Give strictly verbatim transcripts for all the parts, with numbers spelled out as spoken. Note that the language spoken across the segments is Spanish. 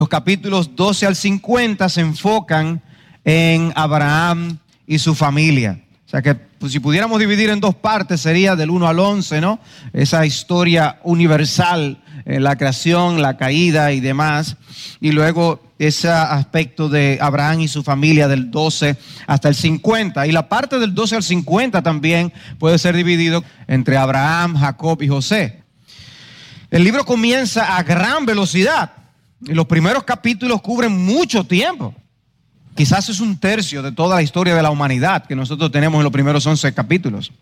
Los capítulos doce al cincuenta se enfocan en Abraham y su familia. O sea que pues, si pudiéramos dividir en dos partes sería del uno al once, ¿no? Esa historia universal, eh, la creación, la caída y demás. Y luego ese aspecto de Abraham y su familia del doce hasta el cincuenta. Y la parte del doce al cincuenta también puede ser dividido entre Abraham, Jacob y José. El libro comienza a gran velocidad. Y los primeros capítulos cubren mucho tiempo. Quizás es un tercio de toda la historia de la humanidad que nosotros tenemos en los primeros once capítulos.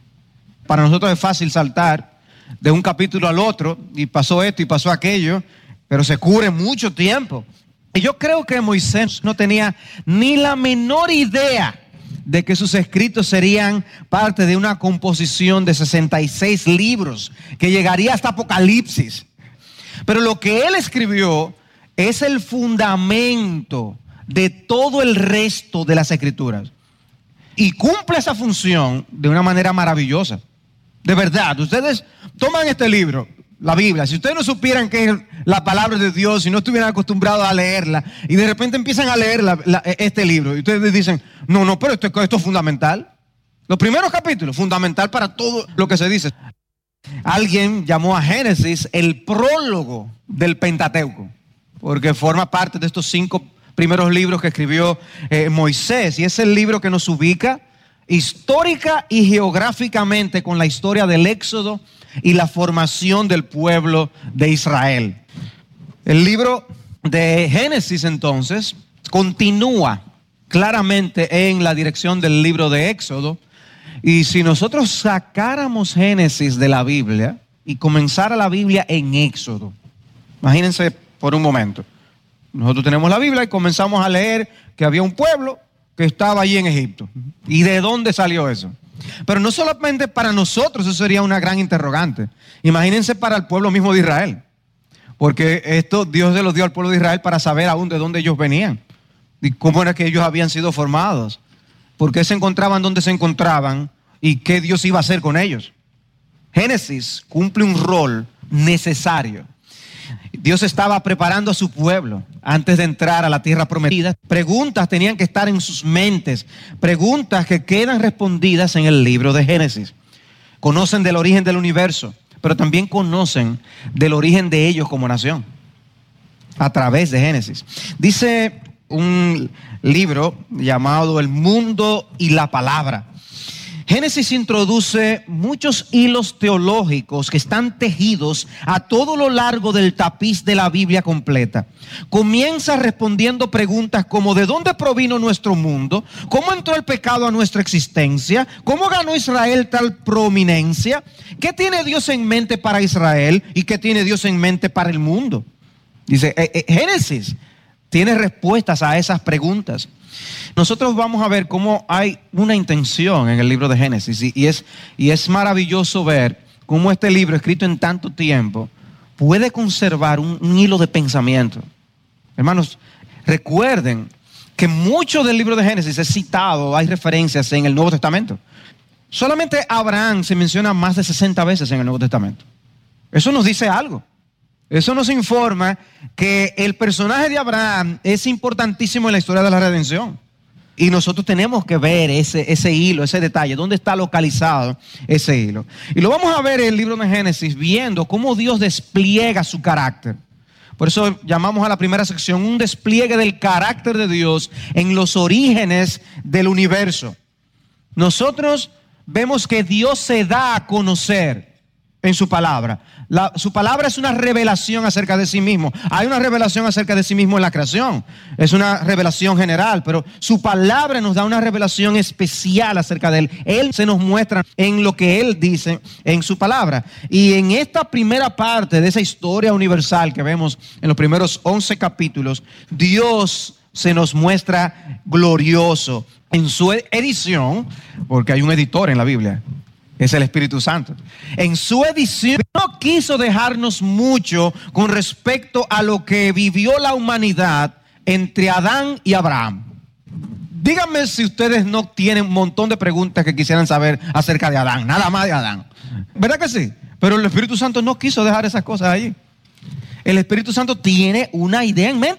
Para nosotros es fácil saltar de un capítulo al otro y pasó esto y pasó aquello, pero se cubre mucho tiempo. Y yo creo que Moisés no tenía ni la menor idea de que sus escritos serían parte de una composición de sesenta y seis libros que llegaría hasta Apocalipsis. Pero lo que él escribió es el fundamento de todo el resto de las escrituras. Y cumple esa función de una manera maravillosa. De verdad, ustedes toman este libro, la Biblia, si ustedes no supieran que es la palabra de Dios, si no estuvieran acostumbrados a leerla, y de repente empiezan a leer la, la, este libro, y ustedes dicen, no, no, pero esto, esto es fundamental. Los primeros capítulos, fundamental para todo lo que se dice. Alguien llamó a Génesis el prólogo del Pentateuco, porque forma parte de estos cinco primeros libros que escribió eh, Moisés, y es el libro que nos ubica histórica y geográficamente con la historia del Éxodo y la formación del pueblo de Israel. El libro de Génesis entonces continúa claramente en la dirección del libro de Éxodo. Y si nosotros sacáramos Génesis de la Biblia y comenzara la Biblia en Éxodo, imagínense por un momento, nosotros tenemos la Biblia y comenzamos a leer que había un pueblo que estaba allí en Egipto. ¿Y de dónde salió eso? Pero no solamente para nosotros, eso sería una gran interrogante. Imagínense para el pueblo mismo de Israel, porque esto Dios se lo dio al pueblo de Israel para saber aún de dónde ellos venían y cómo era que ellos habían sido formados. ¿Por qué se encontraban donde se encontraban? ¿Y qué Dios iba a hacer con ellos? Génesis cumple un rol necesario. Dios estaba preparando a su pueblo antes de entrar a la tierra prometida. Preguntas tenían que estar en sus mentes. Preguntas que quedan respondidas en el libro de Génesis. Conocen del origen del universo, pero también conocen del origen de ellos como nación a través de Génesis. Dice un libro llamado El Mundo y la Palabra. Génesis introduce muchos hilos teológicos que están tejidos a todo lo largo del tapiz de la Biblia completa. Comienza respondiendo preguntas como ¿de dónde provino nuestro mundo? ¿Cómo entró el pecado a nuestra existencia? ¿Cómo ganó Israel tal prominencia? ¿Qué tiene Dios en mente para Israel? ¿Y qué tiene Dios en mente para el mundo? Dice, eh, eh, Génesis tiene respuestas a esas preguntas. Nosotros vamos a ver cómo hay una intención en el libro de Génesis y, y, es, y es maravilloso ver cómo este libro escrito en tanto tiempo puede conservar un, un hilo de pensamiento. Hermanos, recuerden que mucho del libro de Génesis es citado, hay referencias en el Nuevo Testamento. Solamente Abraham se menciona más de sesenta veces en el Nuevo Testamento. Eso nos dice algo. Eso nos informa que el personaje de Abraham es importantísimo en la historia de la redención. Y nosotros tenemos que ver ese, ese hilo, ese detalle, dónde está localizado ese hilo. Y lo vamos a ver en el libro de Génesis, viendo cómo Dios despliega su carácter. Por eso llamamos a la primera sección un despliegue del carácter de Dios en los orígenes del universo. Nosotros vemos que Dios se da a conocer en su palabra. La, su palabra es una revelación acerca de sí mismo. Hay una revelación acerca de sí mismo en la creación. Es una revelación general, pero su palabra nos da una revelación especial acerca de Él. Él se nos muestra en lo que Él dice en su palabra. Y en esta primera parte de esa historia universal que vemos en los primeros once capítulos, Dios se nos muestra glorioso en su edición, porque hay un editor en la Biblia. Es el Espíritu Santo. En su edición no quiso dejarnos mucho con respecto a lo que vivió la humanidad entre Adán y Abraham. Díganme si ustedes no tienen un montón de preguntas que quisieran saber acerca de Adán, nada más de Adán. ¿Verdad que sí? Pero el Espíritu Santo no quiso dejar esas cosas allí. El Espíritu Santo tiene una idea en mente.